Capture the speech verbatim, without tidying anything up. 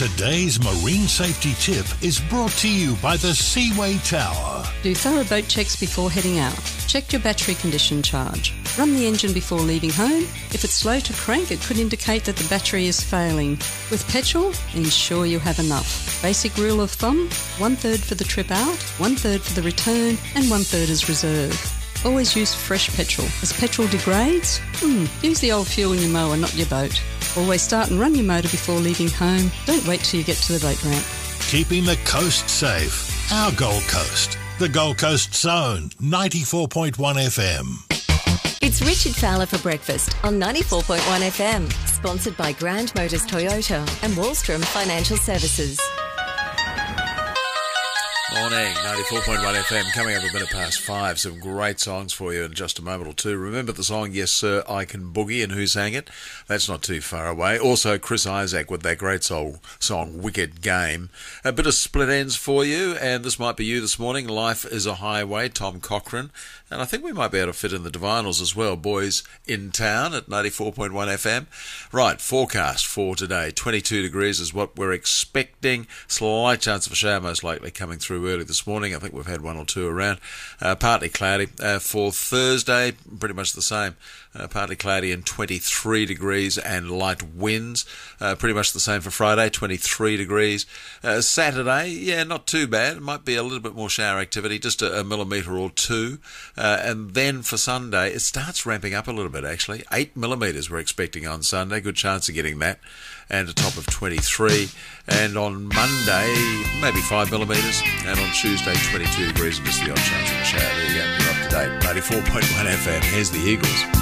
Today's marine safety tip is brought to you by the Seaway Tower. Do thorough boat checks before heading out. Check your battery condition charge. Run the engine before leaving home. If it's slow to crank, it could indicate that the battery is failing. With petrol, ensure you have enough. Basic rule of thumb, one third for the trip out, one third for the return, and one third as reserve. Always use fresh petrol. As petrol degrades, hmm, use the old fuel in your mower, not your boat. Always start and run your motor before leaving home. Don't wait till you get to the boat ramp. Keeping the coast safe. Our Gold Coast. The Gold Coast Zone, ninety-four point one F M. It's Richard Fowler for breakfast on ninety-four point one F M. Sponsored by Grand Motors Toyota and Wallstrom Financial Services. Morning, ninety-four point one F M, coming up a minute past five. Some great songs for you in just a moment or two. Remember the song, Yes Sir, I Can Boogie, and who sang it? That's not too far away. Also, Chris Isaak with that great soul song, Wicked Game. A bit of split ends for you, and this might be you this morning. Life is a Highway, Tom Cochrane. And I think we might be able to fit in the Divinals as well. Boys in Town at ninety-four point one F M. Right, forecast for today. twenty-two degrees is what we're expecting. Slight chance of a shower most likely coming through early this morning. I think we've had one or two around. Uh, partly cloudy. Uh, for Thursday, pretty much the same. Uh, partly cloudy and twenty-three degrees and light winds. Uh, pretty much the same for Friday, twenty-three degrees. Uh, Saturday, yeah, not too bad. It might be a little bit more shower activity, just a, a millimetre or two. Uh, and then for Sunday, it starts ramping up a little bit, actually. Eight millimetres we're expecting on Sunday. Good chance of getting that. And a top of twenty-three. And on Monday, maybe five millimetres. And on Tuesday, twenty-two degrees and just the odd chance of a shower. There you go. You're up to date. ninety-four point one F M. Here's the Eagles.